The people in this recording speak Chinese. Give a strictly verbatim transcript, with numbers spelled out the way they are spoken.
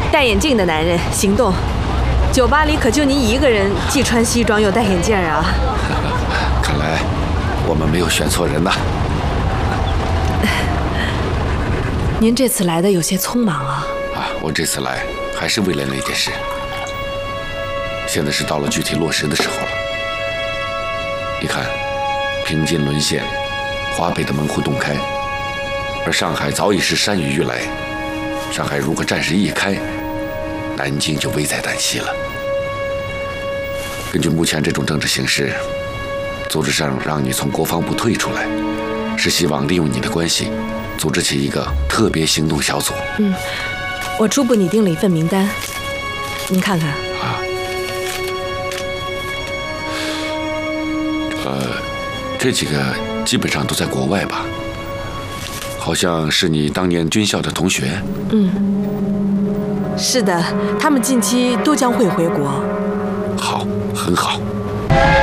戴眼镜的男人行动。酒吧里可就你一个人，既穿西装又戴眼镜啊！ 看来我们没有选错人呐。 您这次来的有些匆忙啊。 啊，我这次来还是为了那件事。现在是到了具体落实的时候了。你看，平津沦陷，华北的门户洞开，而上海早已是山雨欲来。上海如果战事一开，南京就危在旦夕了。根据目前这种政治形势，组织上让你从国防部退出来，是希望利用你的关系，组织起一个特别行动小组。 嗯，我初步拟定了一份名单，您看看。 啊，呃，这几个基本上都在国外吧？好像是你当年军校的同学。 嗯，是的，他们近期都将会回国。 好，很好。